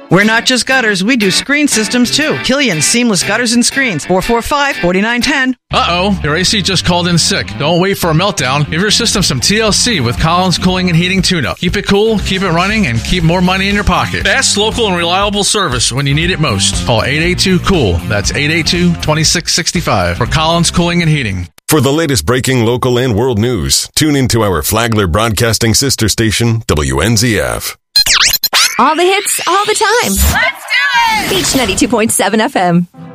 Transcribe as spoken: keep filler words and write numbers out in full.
We're not just gutters, we do screen systems too. Killian Seamless Gutters and Screens, four four five, four nine one zero. Uh-oh, your A C just called in sick. Don't wait for a meltdown. Give your system some T L C with Collins Cooling and Heating Tune-Up. Keep it cool, keep it running, and keep more money in your pocket. Fast, local, and reliable service when you need it most. Call eight eight two, COOL. That's eight eight two, two six six five for Collins Cooling and Heating. For the latest breaking local and world news, tune into our Flagler Broadcasting sister station, W N Z F. All the hits, all the time. Let's do it! Beach ninety-two point seven F M.